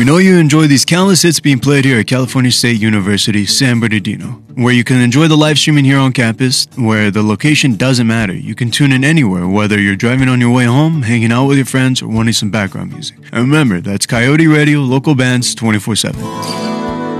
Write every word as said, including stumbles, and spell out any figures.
We know you enjoy these countless hits being played here at California State University, San Bernardino, where you can enjoy the live streaming here on campus, where the location doesn't matter. You can tune in anywhere, whether you're driving on your way home, hanging out with your friends, or wanting some background music. And remember, that's Coyote Radio, local bands, twenty-four seven.